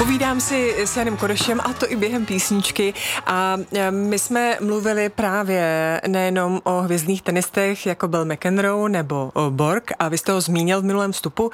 Povídám si s Janem Kodešem, a to i během písničky. A my jsme mluvili právě nejenom o hvězdných tenistech, jako byl McEnroe nebo Borg, a vy jste ho zmínil v minulém vstupu,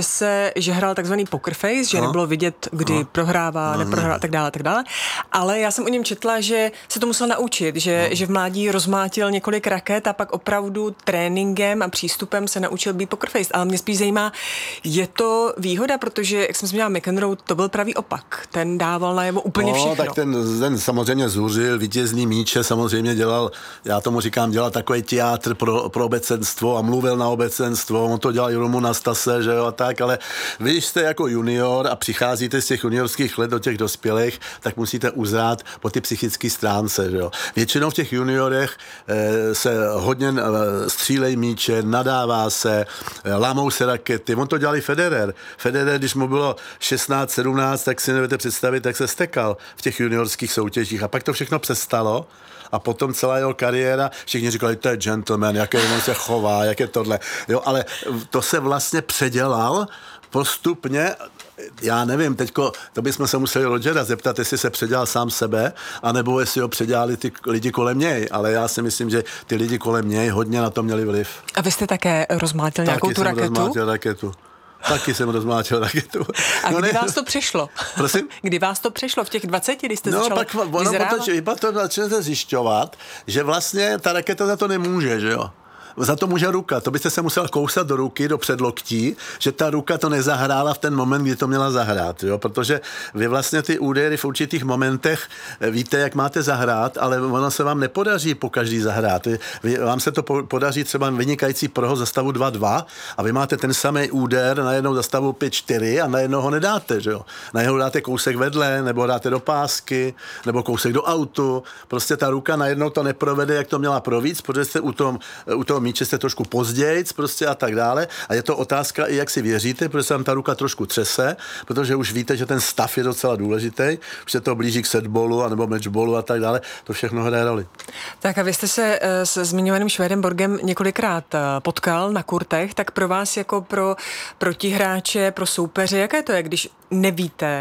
že hrál takzvaný poker face, že nebylo vidět, kdy prohrává, neprohrává a tak dále. Ale já jsem o něm četla, že se to musel naučit, že v mládí rozmlátil několik raket a pak opravdu tréninkem a přístupem se naučil být poker face. Ale mě spíš zajímá, je to výhoda, protože, jak jsem zmínila, McEnroe, to byl pravý opak. Ten dával najevo úplně všechno. Tak ten samozřejmě zuřil, vítězný míče samozřejmě dělal, já tomu říkám, dělal takový teátr pro obecenstvo a mluvil na obecenstvo, on to dělal i Romu Nastase, že jo, a tak, ale vy, když jste jako junior a přicházíte z těch juniorských let do těch dospělých, tak musíte uzrát po ty psychické stránce, že jo. Většinou v těch juniorech se hodně střílej míče, nadává se, lámou se rakety, on to dělal i Federer. Federer, když mu bylo 16, 17, tak si nebudete představit, jak se stekal v těch juniorských soutěžích. A pak to všechno přestalo a potom celá jeho kariéra, všichni říkali, to je gentleman, jaký on se chová, jak je tohle. Jo, ale to se vlastně předělal postupně. Já nevím, teďko, to bychom se museli Rogera zeptat, jestli se předělal sám sebe, anebo jestli ho předělali ty lidi kolem něj, ale já si myslím, že ty lidi kolem něj hodně na to měli vliv. A vy jste také rozmlátil nějakou tu raketu? Taky jsem rozmlátil raketu. A kdy vás to přišlo? Prosím? Kdy vás to přišlo? V těch 20, kdy jste začal pak to začnete zjišťovat, že vlastně ta raketa za to nemůže, že jo? Za to může ruka. To byste se musel kousat do ruky, do předloktí, že ta ruka to nezahrála v ten moment, kdy to měla zahrát. Jo? Protože vy vlastně ty údery v určitých momentech víte, jak máte zahrát, ale ono se vám nepodaří po každý zahrát. Vám se to podaří třeba vynikající proho za stavu 2-2 a vy máte ten samý úder najednou za stavu 5-4 a najednou ho nedáte. Že jo? Najednou dáte kousek vedle, nebo dáte do pásky, nebo kousek do autu. Prostě ta ruka najednou to neprovede, jak to měla provést, protože jste u toho míče jste trošku pozdějc prostě a tak dále. A je to otázka i jak si věříte, protože se vám ta ruka trošku třese, protože už víte, že ten stav je docela důležitý, už se to blíží k setballu anebo matchballu a tak dále. To všechno hraje roli. Tak a vy jste se s zmiňovaným Švédem Borgem několikrát potkal na kurtech, tak pro vás jako pro protihráče, pro soupeře, jaké to je, když nevíte,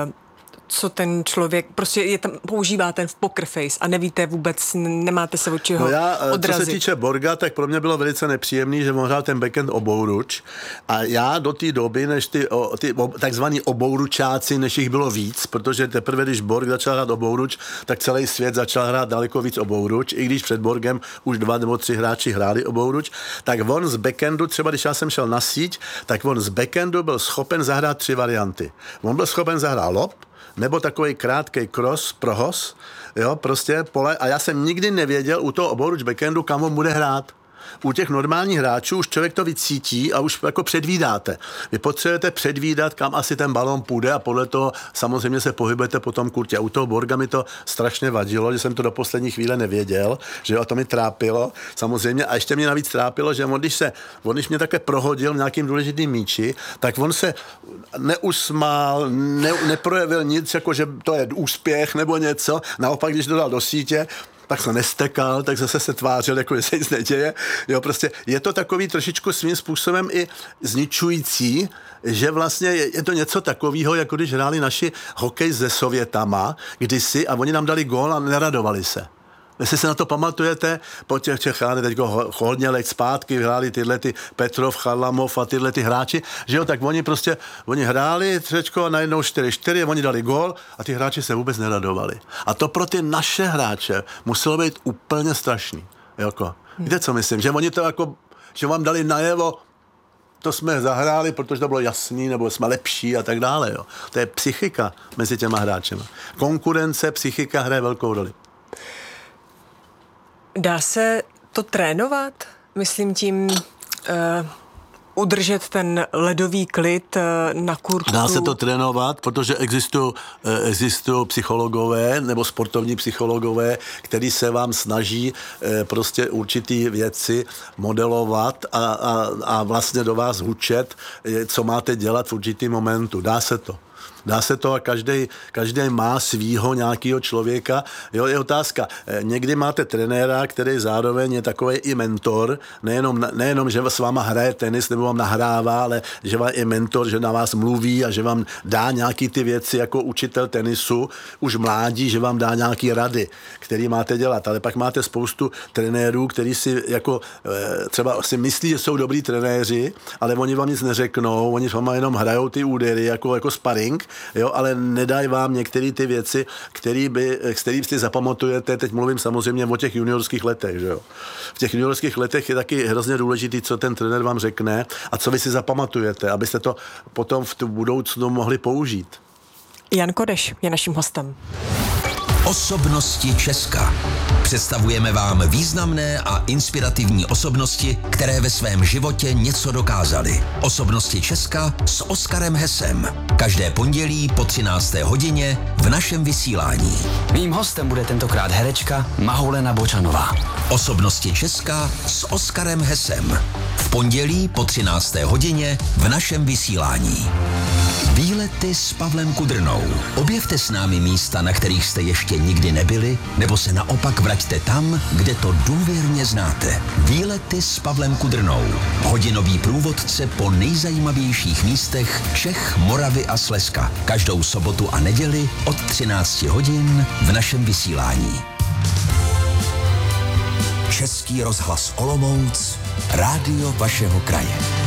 co ten člověk, prostě používá ten poker face a nevíte vůbec, nemáte se od čeho odrazit. Co se týče Borga, tak pro mě bylo velice nepříjemný, že on hrál ten backhand obouruč a já do té doby, než ty takzvaní obouručáci, než jich bylo víc, protože teprve, když Borg začal hrát obouruč, tak celý svět začal hrát daleko víc obouruč, i když před Borgem už 2 nebo 3 hráči hráli obouruč, tak on z backhandu, třeba když já jsem šel na síť, tak on z backhandu byl schopen zahrát 3 varianty. On byl schopen zahrát lob, nebo takový krátkej cross, prohos, jo, prostě pole. A já jsem nikdy nevěděl u toho obouruč backhandu, kam on bude hrát. U těch normálních hráčů už člověk to vycítí a už jako předvídáte. Vy potřebujete předvídat, kam asi ten balón půjde a podle toho samozřejmě se pohybujete po tom kurtě. A u toho Borga mi to strašně vadilo, že jsem to do poslední chvíle nevěděl, že jo, to mi trápilo samozřejmě. A ještě mě navíc trápilo, že on když mě také prohodil v nějakým důležitým míči, tak on se neusmál, neprojevil nic, jako že to je úspěch nebo něco. Naopak, když dodal do sítě, tak se nestekal, tak zase se tvářil, jako že se nic neděje. Jo, prostě je to takový trošičku svým způsobem i zničující, že vlastně je to něco takového, jako když hráli naši hokej se Sovětama kdysi a oni nám dali gól a neradovali se. Jestli se na to pamatujete, po těch teďko hodně let zpátky hráli tyhle ty Petrov, Charlamov a tyhle ty hráči, že jo, tak oni hráli třečko a najednou 4-4, oni dali gól a ty hráči se vůbec neradovali. A to pro ty naše hráče muselo být úplně strašný. Jako. Víte, co myslím? Že oni to jako, že vám dali najevo, to jsme zahráli, protože to bylo jasný, nebo jsme lepší a tak dále. Jo. To je psychika mezi těma hráčema. Konkurence, psychika hraje velkou roli. Dá se to trénovat? Myslím tím udržet ten ledový klid na kurtu. Dá se to trénovat, protože existují psychologové nebo sportovní psychologové, kteří se vám snaží prostě určitý věci modelovat a vlastně do vás hučet, co máte dělat v určitý momentu. Dá se to. Dá se to a každý má svýho nějakého člověka. Jo, je otázka. Někdy máte trenéra, který zároveň je takový i mentor, nejenom, že s váma hraje tenis nebo vám nahrává, ale že vám je mentor, že na vás mluví a že vám dá nějaký ty věci jako učitel tenisu, už mládí, že vám dá nějaký rady, který máte dělat. Ale pak máte spoustu trenérů, který si jako třeba si myslí, že jsou dobrý trenéři, ale oni vám nic neřeknou, oni s váma jenom hrajou ty údery jako sparring, jo, ale nedají vám některé ty věci, který si zapamatujete. Teď mluvím samozřejmě o těch juniorských letech, že jo. V těch juniorských letech je taky hrozně důležitý, co ten trenér vám řekne a co vy si zapamatujete, abyste to potom v tu budoucnu mohli použít. Jan Kodeš je naším hostem. Osobnosti Česka. Představujeme vám významné a inspirativní osobnosti, které ve svém životě něco dokázaly. Osobnosti Česka s Oskarem Hesem. Každé pondělí po 13. hodině v našem vysílání. Mým hostem bude tentokrát herečka Mahoulena Bočanová. Osobnosti Česka s Oskarem Hesem. V pondělí po 13. hodině v našem vysílání. Výlety s Pavlem Kudrnou. Objevte s námi místa, na kterých jste ještě nikdy nebyli, nebo se naopak vraťte tam, kde to důvěrně znáte. Výlety s Pavlem Kudrnou. Hodinový průvodce po nejzajímavějších místech Čech, Moravy a Slezska. Každou sobotu a neděli od 13 hodin v našem vysílání. Český rozhlas Olomouc, rádio vašeho kraje.